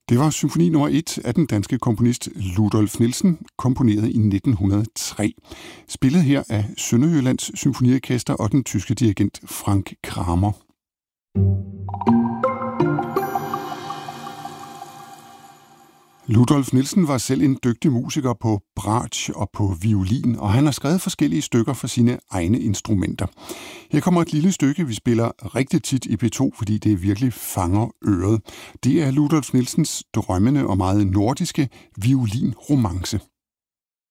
Det var symfoni nummer 1 af den danske komponist Ludolf Nielsen, komponeret i 1903. Spillet her af Sønderjyllands Symfoniorkester og den tyske dirigent Frank Kramer. Ludolf Nielsen var selv en dygtig musiker på bratsch og på violin, og han har skrevet forskellige stykker for sine egne instrumenter. Her kommer et lille stykke, vi spiller rigtig tit i P2, fordi det virkelig fanger øret. Det er Ludolf Nielsens drømmende og meget nordiske violinromance.